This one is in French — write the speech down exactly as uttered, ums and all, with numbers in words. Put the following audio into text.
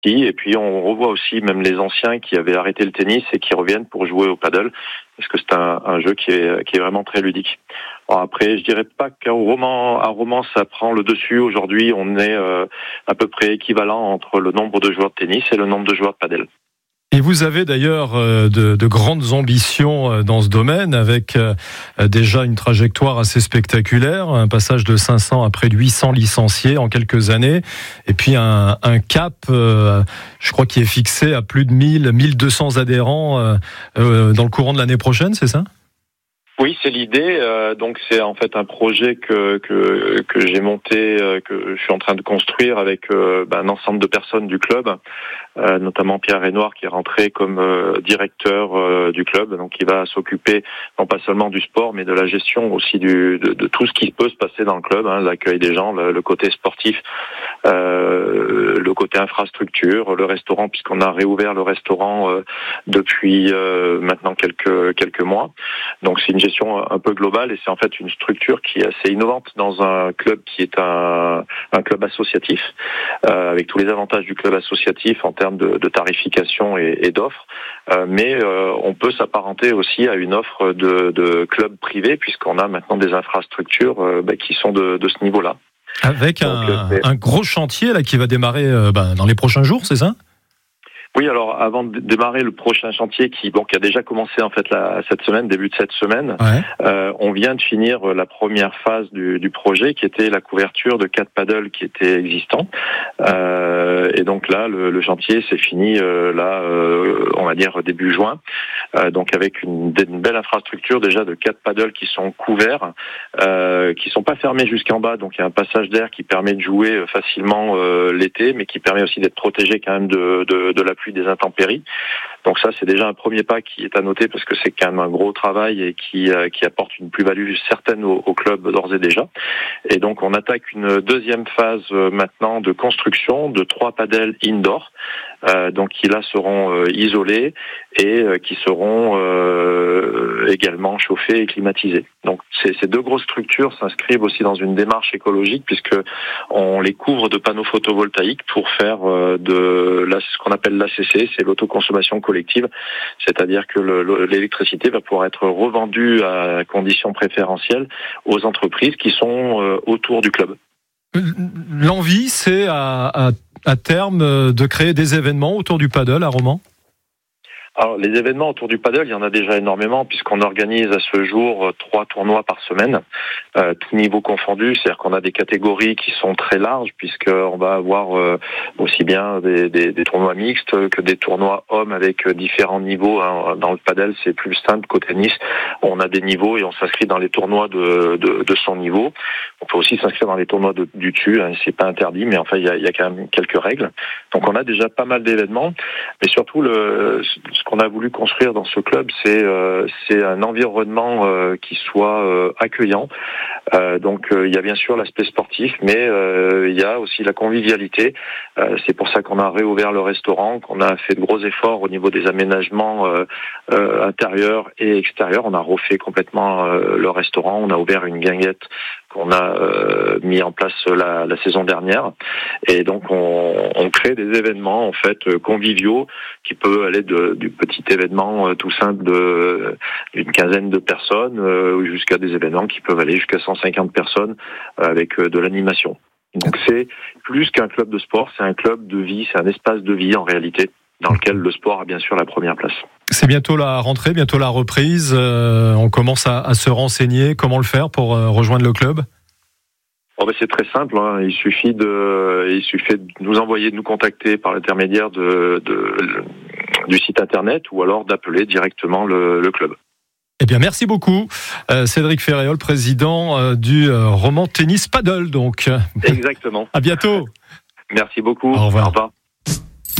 Et puis on revoit aussi même les anciens qui avaient arrêté le tennis et qui reviennent pour jouer au paddle, parce que c'est un, un jeu qui est, qui est vraiment très ludique. Alors après, je dirais pas qu'un roman, un roman, ça prend le dessus. Aujourd'hui, on est euh, à peu près équivalent entre le nombre de joueurs de tennis et le nombre de joueurs de paddle. Et vous avez d'ailleurs de, de grandes ambitions dans ce domaine, avec déjà une trajectoire assez spectaculaire, un passage de cinq cents à près de huit cents licenciés en quelques années, et puis un, un cap, euh, je crois, qui est fixé à plus de mille, mille deux cents adhérents euh, dans le courant de l'année prochaine, c'est ça ? Oui, c'est l'idée. Euh, donc c'est en fait un projet que que que j'ai monté, euh, que je suis en train de construire avec euh, ben, un ensemble de personnes du club, euh, notamment Pierre Renoir qui est rentré comme euh, directeur euh, du club. Donc il va s'occuper non pas seulement du sport, mais de la gestion aussi du de, de tout ce qui peut se passer dans le club, hein, l'accueil des gens, le, le côté sportif, euh, le côté infrastructure, le restaurant, puisqu'on a réouvert le restaurant euh, depuis euh, maintenant quelques quelques mois. Donc c'est une gestion un peu globale, et c'est en fait une structure qui est assez innovante dans un club qui est un, un club associatif, euh, avec tous les avantages du club associatif en termes de, de tarification et, et d'offres, euh, mais euh, on peut s'apparenter aussi à une offre de, de club privé, puisqu'on a maintenant des infrastructures euh, bah, qui sont de, de ce niveau-là. Avec Donc, un, un gros chantier là qui va démarrer euh, bah, dans les prochains jours, c'est ça ? Oui, alors avant de démarrer le prochain chantier qui, bon, qui a déjà commencé en fait la, cette semaine, début de cette semaine, ouais. euh, on vient de finir la première phase du, du projet qui était la couverture de quatre paddles qui étaient existants. Euh, et donc là, le, le chantier s'est fini euh, là, euh, on va dire début juin. Euh, donc avec une, une belle infrastructure déjà de quatre paddles qui sont couverts, euh, qui sont pas fermés jusqu'en bas. Donc il y a un passage d'air qui permet de jouer facilement euh, l'été, mais qui permet aussi d'être protégé quand même de, de, de la pluie, des intempéries. Donc ça, c'est déjà un premier pas qui est à noter, parce que c'est quand même un gros travail et qui euh, qui apporte une plus-value certaine au, au club d'ores et déjà. Et donc on attaque une deuxième phase euh, maintenant de construction de trois paddles indoor, euh, donc qui là seront euh, isolés et euh, qui seront euh, également chauffés et climatisés. Donc ces, ces deux grosses structures s'inscrivent aussi dans une démarche écologique, puisque on les couvre de panneaux photovoltaïques pour faire euh, de là, ce qu'on appelle l'A C C, c'est l'autoconsommation collective, c'est-à-dire que le, l'électricité va pouvoir être revendue à conditions préférentielles aux entreprises qui sont euh, autour du club. L'envie, c'est à, à, à terme de créer des événements autour du paddle à Romans ? Alors, les événements autour du paddle, il y en a déjà énormément, puisqu'on organise à ce jour euh, trois tournois par semaine, euh, tout niveau confondu, c'est-à-dire qu'on a des catégories qui sont très larges, puisqu'on va avoir euh, aussi bien des, des, des tournois mixtes que des tournois hommes avec différents niveaux. Hein. Dans le paddle, c'est plus simple qu'au tennis. On a des niveaux et on s'inscrit dans les tournois de, de, de son niveau. On peut aussi s'inscrire dans les tournois de, du dessus, hein, c'est pas interdit, mais enfin, il y a, il y a quand même quelques règles. Donc, on a déjà pas mal d'événements, mais surtout, le ce qu'on a voulu construire dans ce club, c'est euh, c'est un environnement euh, qui soit euh, accueillant. Euh, donc euh, il y a bien sûr l'aspect sportif, mais euh, il y a aussi la convivialité. Euh, c'est pour ça qu'on a réouvert le restaurant, qu'on a fait de gros efforts au niveau des aménagements euh, euh, intérieurs et extérieurs. On a refait complètement euh, le restaurant, on a ouvert une guinguette qu'on a euh, mis en place la, la saison dernière, et donc on, on crée des événements en fait conviviaux qui peuvent aller de, du petit événement euh, tout simple de d'une quinzaine de personnes euh, jusqu'à des événements qui peuvent aller jusqu'à cent cinquante personnes euh, avec euh, de l'animation. Donc c'est plus qu'un club de sport, c'est un club de vie, c'est un espace de vie en réalité, dans lequel le sport a bien sûr la première place. C'est bientôt la rentrée, bientôt la reprise. Euh, on commence à, à se renseigner. Comment le faire pour euh, rejoindre le club ? Oh ben c'est très simple. Hein. Il suffit de, il suffit de nous envoyer, de nous contacter par l'intermédiaire de, de, du site internet, ou alors d'appeler directement le, le club. Eh bien, merci beaucoup, euh, Cédric Ferréol, président euh, du euh, Romans Tennis Paddle. Donc, exactement. À bientôt. Merci beaucoup. Au revoir. Au revoir.